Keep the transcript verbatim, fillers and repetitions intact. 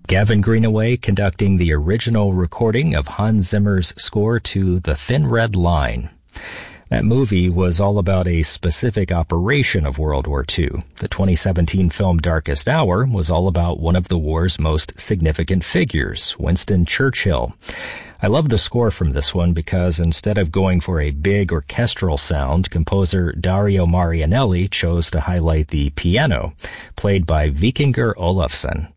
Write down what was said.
Gavin Greenaway conducting the original recording of Hans Zimmer's score to The Thin Red Line. That movie was all about a specific operation of World War Two. The twenty seventeen film Darkest Hour was all about one of the war's most significant figures, Winston Churchill. I love the score from this one because instead of going for a big orchestral sound, composer Dario Marianelli chose to highlight the piano, played by Vikingur Olafsson.